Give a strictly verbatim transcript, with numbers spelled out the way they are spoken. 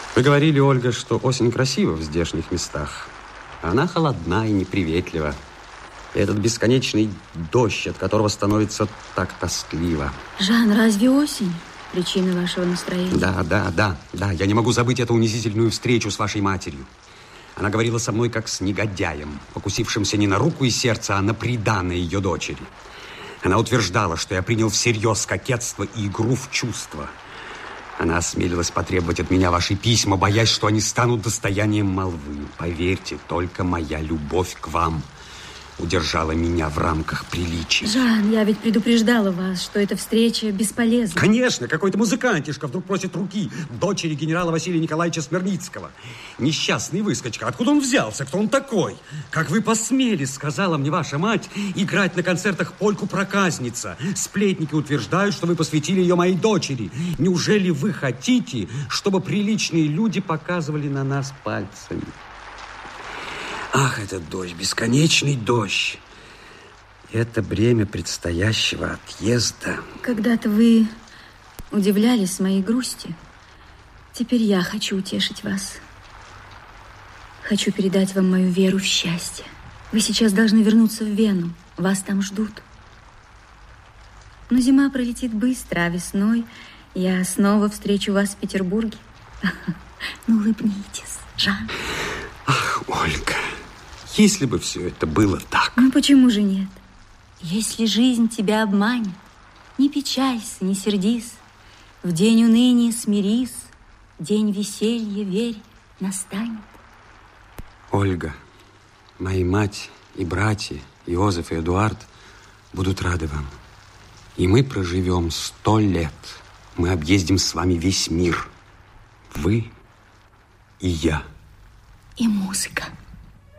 Вы говорили, Ольга, что осень красива в здешних местах. Она холодна и неприветлива. И этот бесконечный дождь, от которого становится так тоскливо. Жан, разве осень причина вашего настроения? Да, да, да, да. Я не могу забыть эту унизительную встречу с вашей матерью. Она говорила со мной как с негодяем, покусившимся не на руку и сердце, а на приданое ее дочери. Она утверждала, что я принял всерьез кокетство и игру в чувства. Она осмелилась потребовать от меня ваши письма, боясь, что они станут достоянием молвы. Поверьте, только моя любовь к вам удержала меня в рамках приличий. Жан, я ведь предупреждала вас, что эта встреча бесполезна. Конечно, какой-то музыкантишка вдруг просит руки дочери генерала Василия Николаевича Смирницкого. Несчастный выскочка. Откуда он взялся? Кто он такой? Как вы посмели, сказала мне ваша мать, играть на концертах польку «Проказница». Сплетники утверждают, что вы посвятили ее моей дочери. Неужели вы хотите, чтобы приличные люди показывали на нас пальцами? Ах, этот дождь, бесконечный дождь. Это бремя предстоящего отъезда. Когда-то вы удивлялись моей грусти. Теперь я хочу утешить вас. Хочу передать вам мою веру в счастье. Вы сейчас должны вернуться в Вену. Вас там ждут. Но зима пролетит быстро, а весной я снова встречу вас в Петербурге. Ну, улыбнитесь, Жан. Ах, Ольга, если бы все это было так. Ну, почему же нет? Если жизнь тебя обманет, не печалься, не сердись. В день уныния смирись, день веселья, верь, настанет. Ольга, моя мать и братья, Иозеф и Эдуард, будут рады вам. И мы проживем сто лет. Мы объездим с вами весь мир. Вы и я. И музыка.